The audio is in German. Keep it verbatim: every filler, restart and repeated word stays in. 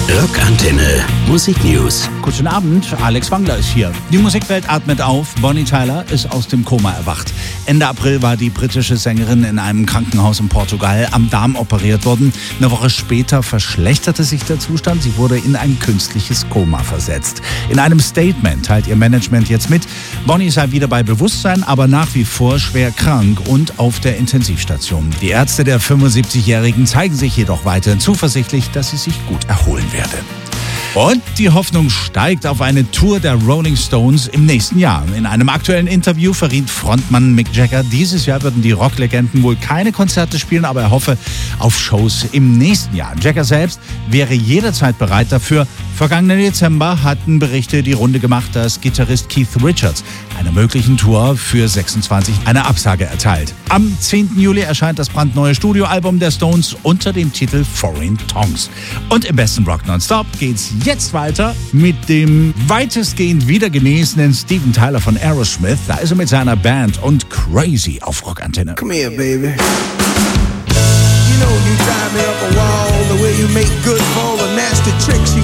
Rockantenne Musik News. Guten Abend, Alex Wangler ist hier. Die Musikwelt atmet auf. Bonnie Tyler ist aus dem Koma erwacht. Ende April war die britische Sängerin in einem Krankenhaus in Portugal am Darm operiert worden. Eine Woche später verschlechterte sich der Zustand. Sie wurde in ein künstliches Koma versetzt. In einem Statement teilt ihr Management jetzt mit, Bonnie sei wieder bei Bewusstsein, aber nach wie vor schwer krank und auf der Intensivstation. Die Ärzte der fünfundsiebzigjährigen zeigen sich jedoch weiterhin zuversichtlich, dass sie sich gut erholen werde. Und die Hoffnung steigt auf eine Tour der Rolling Stones im nächsten Jahr. In einem aktuellen Interview verriet Frontmann Mick Jagger, dieses Jahr würden die Rocklegenden wohl keine Konzerte spielen, aber er hoffe auf Shows im nächsten Jahr. Jagger selbst wäre jederzeit bereit dafür. Vergangenen Dezember hatten Berichte die Runde gemacht, dass Gitarrist Keith Richards einer möglichen Tour für sechsundzwanzig eine Absage erteilt. Am zehnten Juli erscheint das brandneue Studioalbum der Stones unter dem Titel Foreign Tongues. Und im besten Rock Nonstop geht's jetzt weiter mit dem weitestgehend wieder genesenen Steven Tyler von Aerosmith. Da ist er mit seiner Band und Crazy auf Rockantenne. Come here, baby. You know you drive me up a wall, the way you make good for all the nasty tricks